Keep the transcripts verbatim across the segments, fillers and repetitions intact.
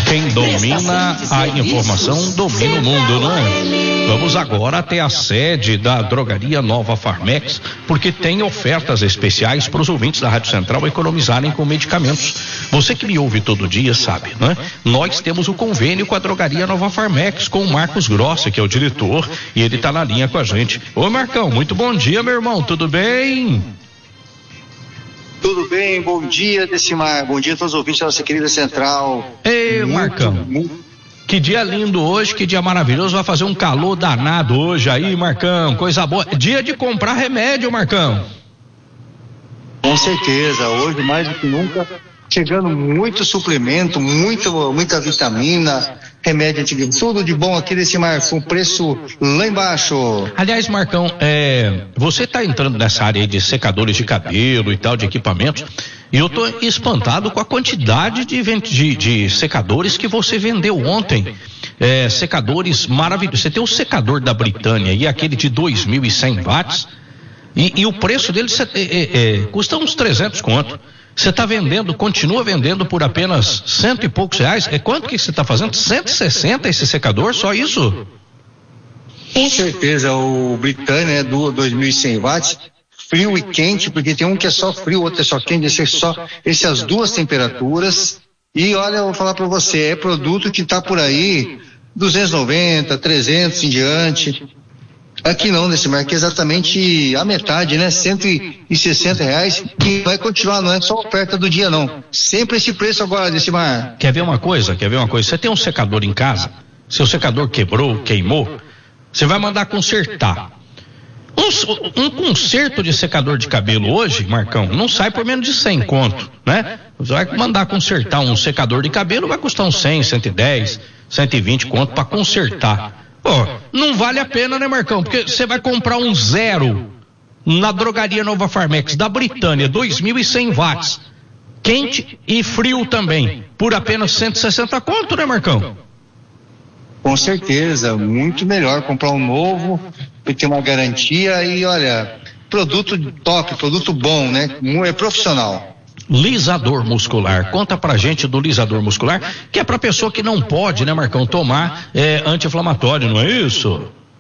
Quem domina a informação domina o mundo, não é? Vamos agora até a sede da Drogaria Nova Farmex, porque tem ofertas especiais para os ouvintes da Rádio Central economizarem com medicamentos. Você que me ouve todo dia sabe, não é? Nós temos o convênio com a Drogaria Nova Farmex, com o Marcos Grossi, que é o diretor, e ele está na linha com a gente. Ô Marcão, muito bom dia, meu irmão, tudo bem? Tudo bem, bom dia, Decimar, bom dia a todos os ouvintes da nossa querida Central. Ei, muito, Marcão, muito... que dia lindo hoje, que dia maravilhoso, vai fazer um calor danado hoje aí, Marcão, coisa boa, dia de comprar remédio, Marcão. Com certeza, hoje mais do que nunca, chegando muito suplemento, muito, muita vitamina, remédio antigo, tudo de bom aqui desse mar, com preço lá embaixo. Aliás, Marcão, é, você está entrando nessa área aí de secadores de cabelo e tal, de equipamentos, e eu tô espantado com a quantidade de, de, de secadores que você vendeu ontem. É, secadores maravilhosos. Você tem o secador da Britânia e aquele de dois mil e cem watts, e, e o preço dele é, é, é, custa uns trezentos conto. Você está vendendo, continua vendendo por apenas cento e poucos reais? É quanto que você está fazendo? cento e sessenta esse secador? Só isso? Com certeza, o Britânia é do dois mil e cem watts, frio e quente, porque tem um que é só frio, outro é só quente, esse é só, esse é as duas temperaturas. E olha, eu vou falar para você, é produto que está por aí, duzentos e noventa, trezentos em diante. Aqui não, nesse marco, é exatamente a metade, né? cento e sessenta reais, que vai continuar, não é só oferta do dia, não. Sempre esse preço agora, desse mar. Quer ver uma coisa? Quer ver uma coisa? Você tem um secador em casa, seu secador quebrou, queimou, você vai mandar consertar. Um, um conserto de secador de cabelo hoje, Marcão, não sai por menos de cem conto, né? Você vai mandar consertar um secador de cabelo, vai custar uns cem, cento e dez, cento e vinte conto para consertar. Pô, não vale a pena, né, Marcão? Porque você vai comprar um zero na Drogaria Nova Farmex da Britânia, dois mil e cem watts, quente e frio também, por apenas cento e sessenta conto, né, Marcão? Com certeza, muito melhor comprar um novo, ter uma garantia e, olha, produto top, produto bom, né? É profissional. Lisador muscular, conta pra gente do lisador muscular, que é pra pessoa que não pode, né, Marcão, tomar é, anti-inflamatório, não é isso?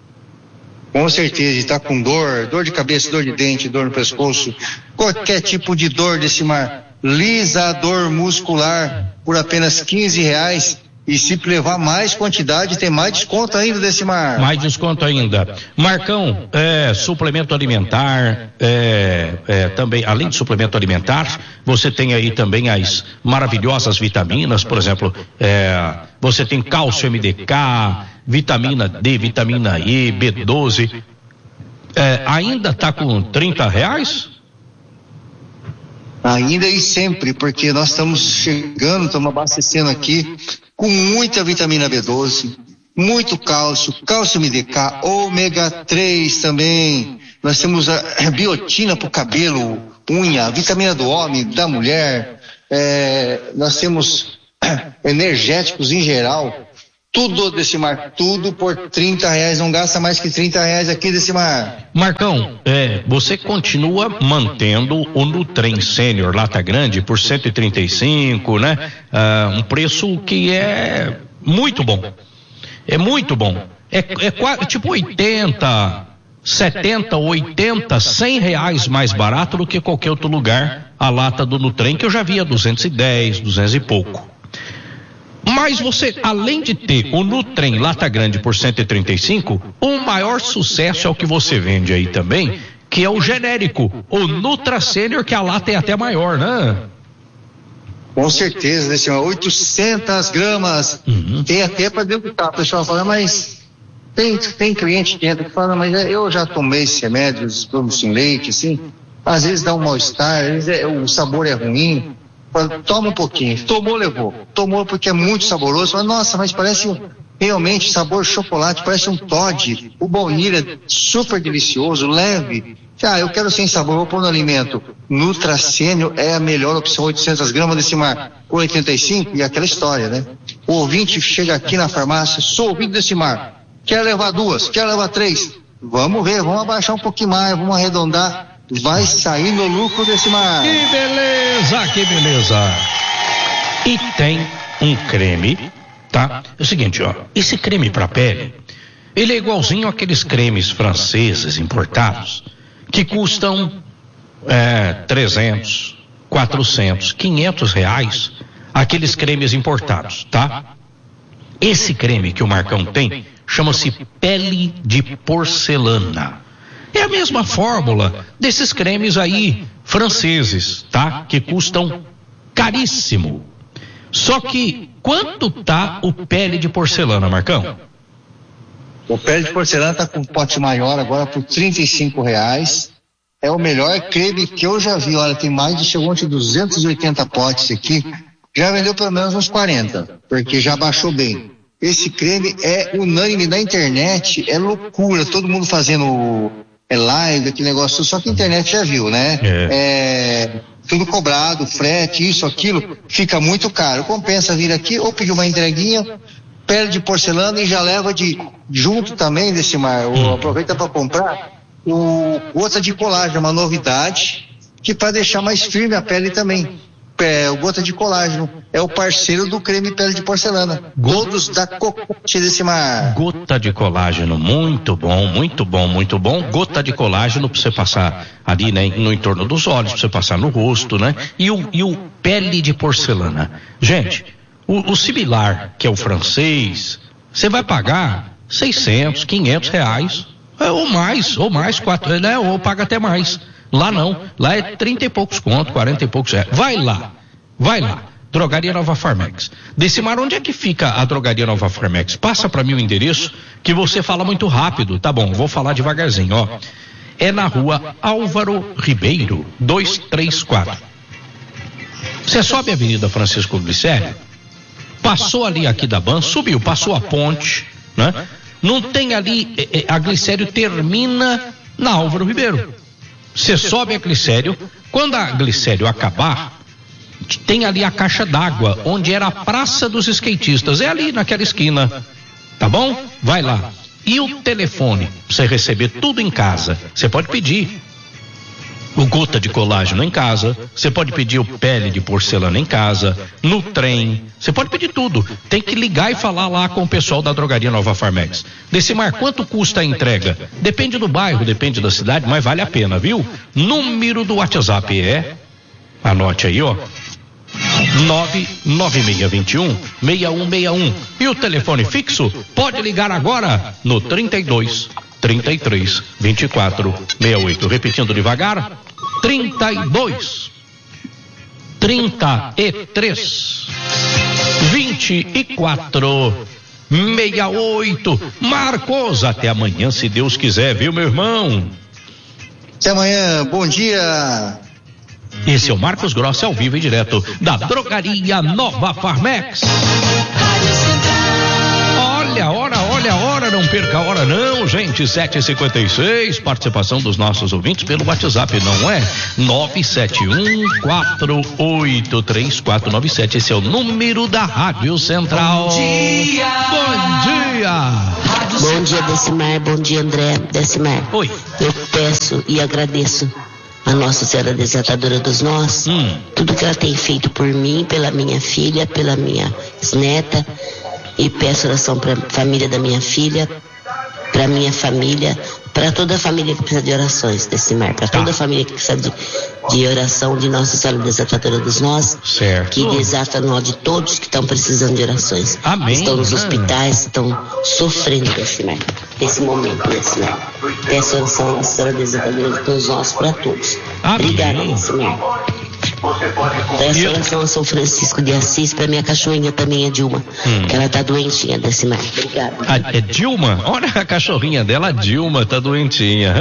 Com certeza, está com dor, dor de cabeça, dor de dente, dor no pescoço, qualquer tipo de dor desse mar, lisador muscular por apenas quinze reais. E se levar mais quantidade, tem mais desconto ainda desse mar. Mais desconto ainda. Marcão, é, suplemento alimentar, é, é, também, além de suplemento alimentar, você tem aí também as maravilhosas vitaminas, por exemplo, é, você tem cálcio M D K, vitamina D, vitamina E, B doze. É, ainda está com trinta reais? Ainda e sempre, porque nós estamos chegando, estamos abastecendo aqui com muita vitamina B doze, muito cálcio, cálcio M D K, ômega três também. Nós temos a, a biotina para o cabelo, unha, a vitamina do homem, da mulher. É, nós temos energéticos em geral. Tudo desse mar, tudo por trinta reais, não gasta mais que trinta reais aqui desse mar. Marcão, é, você continua mantendo o Nutrem Sênior Lata Grande por cento e trinta e cinco, né? Ah, um preço que é muito bom, é muito bom, é, é tipo oitenta, setenta, oitenta, cem reais mais barato do que qualquer outro lugar, a lata do Nutrem, que eu já via duzentos e dez, duzentos e pouco. Mas você, além de ter o Nutrem Lata Grande por cento e trinta e cinco, o maior sucesso é o que você vende aí também, que é o genérico, o Nutra Sênior, que a lata é até maior, né? Com certeza, desse oitocentas gramas, uhum. Tem até para degustar. O pessoal fala, mas tem, tem cliente que entra que fala, mas eu já tomei esse remédio, sem leite, assim, às vezes dá um mal-estar, às vezes é, o sabor é ruim. Toma um pouquinho, tomou, levou, tomou porque é muito saboroso, mas nossa, mas parece realmente sabor chocolate, parece um Toddy, o baunilha é super delicioso, leve, ah, eu quero sem sabor, vou pôr no alimento. Nutra Sênior é a melhor opção, oitocentas gramas desse mar, por oitenta e cinco, e aquela história, né? O ouvinte chega aqui na farmácia, sou ouvinte desse mar, quer levar duas, quer levar três, vamos ver, vamos abaixar um pouquinho mais, vamos arredondar, vai sair no lucro desse mar. Que beleza, que beleza. E tem um creme, tá? É o seguinte, ó, esse creme para pele, ele é igualzinho àqueles cremes franceses importados, que custam é, trezentos, quatrocentos, quinhentos reais, aqueles cremes importados, tá? Esse creme que o Marcão tem chama-se pele de porcelana. É a mesma fórmula desses cremes aí franceses, tá? Que custam caríssimo. Só que quanto tá o pele de porcelana, Marcão? O pele de porcelana tá com um pote maior agora por trinta e cinco reais. É o melhor creme que eu já vi. Olha, tem mais de, chegou de duzentos e oitenta potes aqui. Já vendeu pelo menos uns quarenta, porque já baixou bem. Esse creme é unânime na internet, é loucura, todo mundo fazendo é live, aquele negócio, só que a internet já viu, né? É. é tudo cobrado, frete, isso, aquilo, fica muito caro. Compensa vir aqui ou pedir uma entreguinha, pele de porcelana e já leva de junto também desse mar. Hum. Aproveita para comprar o gota de colágeno, uma novidade, que para deixar mais firme a pele também. É, o gota de colágeno é o parceiro do creme pele de porcelana. Todos da Cocote desse mar. Gota de colágeno, muito bom, muito bom, muito bom. Gota de colágeno para você passar ali, né, no entorno dos olhos, para você passar no rosto, né? E o, e o pele de porcelana. Gente, o, o similar, que é o francês, você vai pagar seiscentos, quinhentos reais, ou mais, ou mais, quatro, né? Ou paga até mais. Lá não, lá é trinta e poucos conto, quarenta e poucos reais. Vai lá, vai lá, Drogaria Nova Farmex. Decimar, onde é que fica a Drogaria Nova Farmex? Passa para mim o endereço, que você fala muito rápido. Tá bom, vou falar devagarzinho, ó. É na rua Álvaro Ribeiro, duzentos e trinta e quatro. Você sobe a Avenida Francisco Glicério, passou ali aqui da Ban, subiu, passou a ponte, né? Não tem ali, a Glicério termina na Álvaro Ribeiro. Você sobe a Glicério, quando a Glicério acabar, tem ali a caixa d'água, onde era a Praça dos Skatistas, é ali naquela esquina, tá bom? Vai lá. E o telefone, pra você receber tudo em casa, você pode pedir o gota de colágeno em casa, você pode pedir o pele de porcelana em casa, no trem, você pode pedir tudo. Tem que ligar e falar lá com o pessoal da Drogaria Nova Farmex. Decimar, quanto custa a entrega? Depende do bairro, depende da cidade, mas vale a pena, viu? Número do WhatsApp é, anote aí, ó, nove nove seis dois um, seis um seis um. E o telefone fixo pode ligar agora no trinta e dois, trinta e três, vinte e quatro, sessenta e oito. Repetindo devagar, trinta e dois, trinta e três, vinte e quatro, sessenta e oito. Marcos, até amanhã, se Deus quiser, viu, meu irmão? Até amanhã, bom dia. Esse é o Marcos Grossi, ao vivo e direto da Drogaria Nova Farmex. Olha a hora, olha a hora, não perca a hora não, gente. Sete e cinquenta e seis, participação dos nossos ouvintes pelo WhatsApp, não é? nove sete um, quatro oito três, quatro nove sete. Esse é o número da Rádio Central. Bom dia! Bom dia! Bom dia, Decimar, bom dia, André. Decimar, oi. Eu peço e agradeço a Nossa Senhora Desatadora dos Nós, hum. tudo que ela tem feito por mim, pela minha filha, pela minha neta, e peço oração para a família da minha filha, para minha família, para toda a família que precisa de orações, Decimar, para toda a família que precisa de, de oração de Nossa Senhora Desatadora dos Nós, certo. Que desata no de todos que estão precisando de orações. Amém. Estão nos hospitais, estão sofrendo, Decimar, nesse momento, Decimar. Peço oração à Nossa Senhora Desatadora dos Nós para todos. Amém. Obrigada, Decimar. Peço oração a São Francisco de Assis, para minha cachorrinha também, a Dilma, hum. que ela tá doentinha, Decimar. Obrigada. A, é Dilma? Olha a cachorrinha dela, a Dilma, tá doentinha.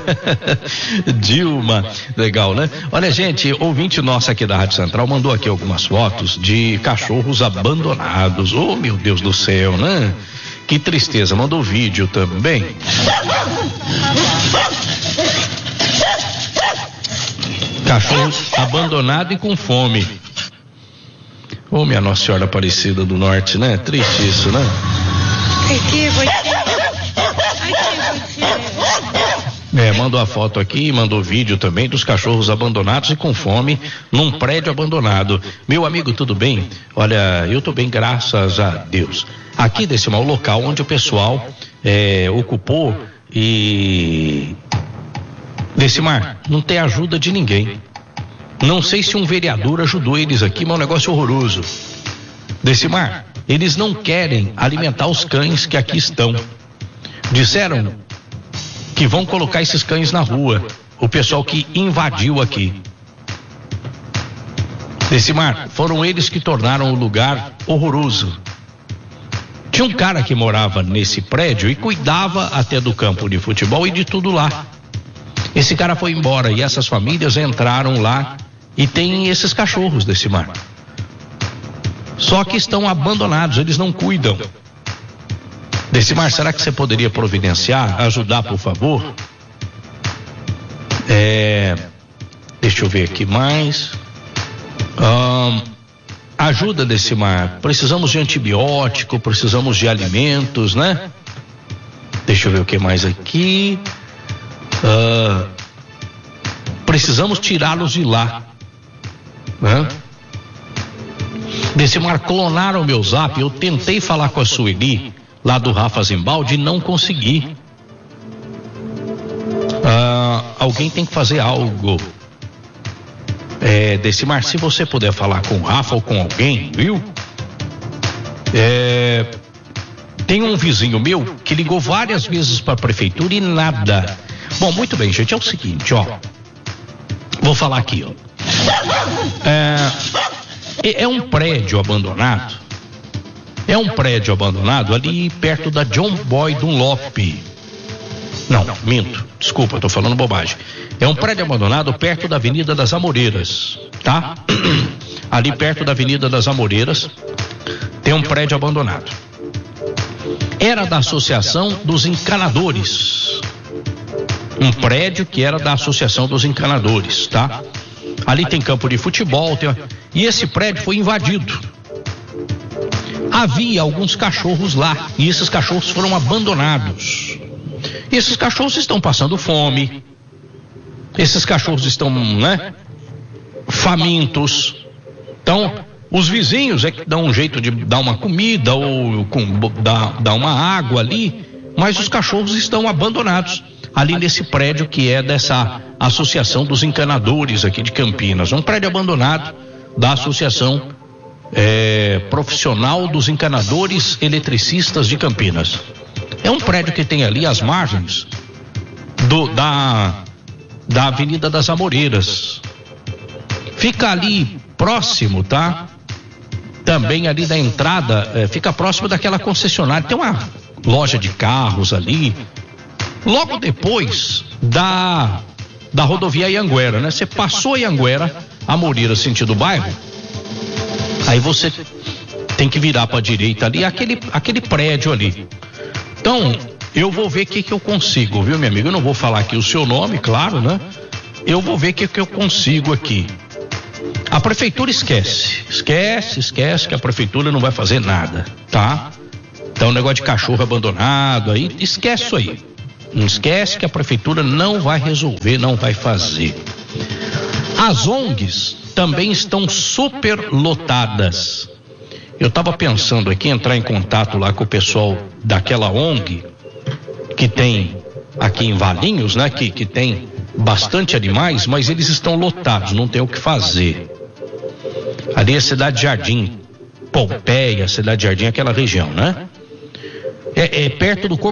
Dilma, legal, né? Olha, gente, ouvinte nosso aqui da Rádio Central mandou aqui algumas fotos de cachorros abandonados. Oh, meu Deus do céu, né? Que tristeza, mandou vídeo também. Cachorro abandonado e com fome. Ô, oh, minha Nossa Senhora Aparecida do Norte, né? Triste isso, né? Aqui, vou te... Aqui, vou te... É, mandou a foto aqui, mandou vídeo também dos cachorros abandonados e com fome num prédio abandonado. Meu amigo, tudo bem? Olha, eu tô bem, graças a Deus. Aqui, Decimar, o local onde o pessoal é, ocupou e... Decimar, não tem ajuda de ninguém. Não sei se um vereador ajudou eles aqui, mas é um negócio horroroso. Decimar, eles não querem alimentar os cães que aqui estão. Disseram que vão colocar esses cães na rua, o pessoal que invadiu aqui. Decimar, foram eles que tornaram o lugar horroroso. Tinha um cara que morava nesse prédio e cuidava até do campo de futebol e de tudo lá. Esse cara foi embora e essas famílias entraram lá e tem esses cachorros, Decimar. Só que estão abandonados, eles não cuidam. Decimar, será que você poderia providenciar, ajudar, por favor? É, deixa eu ver aqui mais. Hum, ajuda, Decimar. Precisamos de antibiótico, precisamos de alimentos, né? Deixa eu ver o que mais aqui. Uh, precisamos tirá-los de lá, né? Decimar, clonaram meu zap. Eu tentei falar com a Sueli lá do Rafa Zimbaldi, não consegui. Ah, alguém tem que fazer algo. É, Decimar, se você puder falar com o Rafa ou com alguém, viu? É, tem um vizinho meu que ligou várias vezes para a prefeitura e nada. Bom, muito bem, gente, é o seguinte, ó. Vou falar aqui, ó. É, é um prédio abandonado. É um prédio abandonado ali perto da John Boy Dunlop. Não, minto, desculpa, tô falando bobagem. É um prédio abandonado perto da Avenida das Amoreiras, tá? Ali perto da Avenida das Amoreiras tem um prédio abandonado. Era da Associação dos Encanadores. Um prédio que era da Associação dos Encanadores, tá? Ali tem campo de futebol, tem... e esse prédio foi invadido. Havia alguns cachorros lá e esses cachorros foram abandonados. Esses cachorros estão passando fome. Esses cachorros estão, né, famintos. Então, os vizinhos é que dão um jeito de dar uma comida ou com, dar, dar uma água ali, mas os cachorros estão abandonados ali nesse prédio que é dessa Associação dos Encanadores aqui de Campinas. Um prédio abandonado da Associação É, Profissional dos Encanadores Eletricistas de Campinas. É um prédio que tem ali as margens do, da, da Avenida das Amoreiras. Fica ali próximo, tá? Também ali da entrada, é, fica próximo daquela concessionária. Tem uma loja de carros ali. Logo depois da, da rodovia Ianguera, né? Você passou Ianguera, Amoreiras, sentido bairro. Aí você tem que virar para a direita ali, aquele, aquele prédio ali. Então, eu vou ver o que, que eu consigo, viu, meu amigo? Eu não vou falar aqui o seu nome, claro, né? Eu vou ver o que, que eu consigo aqui. A prefeitura esquece, esquece, esquece que a prefeitura não vai fazer nada, tá? Então, o negócio de cachorro abandonado aí, esquece isso aí. Não esquece que a prefeitura não vai resolver, não vai fazer. As O N Gs também estão super lotadas. Eu estava pensando aqui entrar em contato lá com o pessoal daquela O N G que tem aqui em Valinhos, né? Que, que tem bastante animais, mas eles estão lotados, não tem o que fazer. Ali é Cidade Jardim, Pompeia, Cidade Jardim, aquela região, né? É, é perto do corpo